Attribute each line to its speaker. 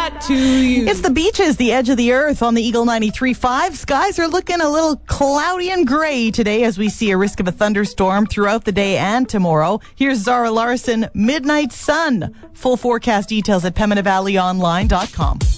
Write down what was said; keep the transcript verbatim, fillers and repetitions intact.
Speaker 1: that to you.
Speaker 2: It's the beaches, the edge of the earth on the Eagle ninety-three point five. Skies are looking a little cloudy and gray today as we see a risk of a thunderstorm throughout the day and tomorrow. Here's Zara Larson, Midnight Sun. Full forecast details at pembina valley online dot com.